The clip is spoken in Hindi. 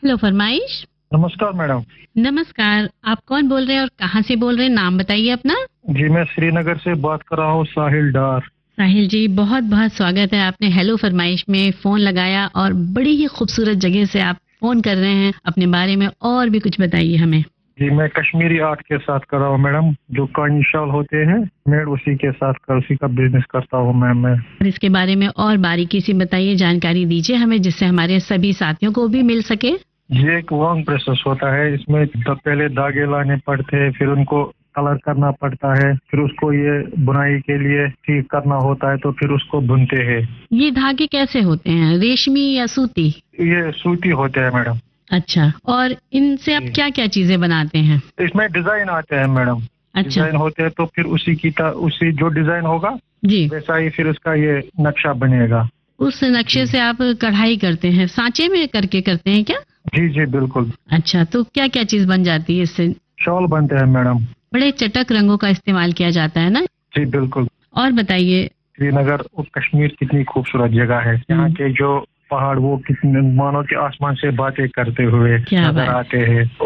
हेलो फरमाइश। नमस्कार मैडम। नमस्कार, आप कौन बोल रहे हैं और कहाँ से बोल रहे हैं? नाम बताइए अपना। जी मैं श्रीनगर से बात कर रहा हूँ, साहिल डार। साहिल जी, बहुत बहुत स्वागत है, आपने हेलो फरमाइश में फोन लगाया और बड़ी ही खूबसूरत जगह से आप फोन कर रहे हैं। अपने बारे में और भी कुछ बताइए हमें। जी मैं कश्मीरी आर्ट के साथ कर रहा हूँ मैडम, जो कानी शाल होते हैं मैं उसी के साथ उसी का बिजनेस करता हूँ मैम मैं। और इसके बारे में और बारीकी से बताइए, जानकारी दीजिए हमें, जिससे हमारे सभी साथियों को भी मिल सके। ये एक लॉन्ग प्रोसेस होता है, इसमें पहले धागे लाने पड़ते हैं, फिर उनको कलर करना पड़ता है, फिर उसको ये बुनाई के लिए ठीक करना होता है, तो फिर उसको बुनते हैं। ये धागे कैसे होते हैं, रेशमी या सूती? ये सूती होते हैं मैडम। अच्छा, और इनसे आप क्या क्या चीजें बनाते हैं? इसमें डिजाइन आते हैं मैडम। अच्छा डिजाइन होते हैं तो फिर उसी जो डिजाइन होगा जी, वैसा ही फिर उसका ये नक्शा बनेगा। उस नक्शे से आप कढ़ाई करते हैं, सांचे में करके करते हैं क्या? जी जी बिल्कुल। अच्छा, तो क्या क्या चीज बन जाती है इससे? शॉल बनते हैं मैडम। बड़े चटक रंगों का इस्तेमाल किया जाता है ना? जी बिल्कुल। और बताइए। श्रीनगर और कश्मीर कितनी खूबसूरत जगह है। यहाँ के जो पहाड़ वो कितने मानो कि आसमान से बातें करते हुए क्या नजर बात। आते हैं।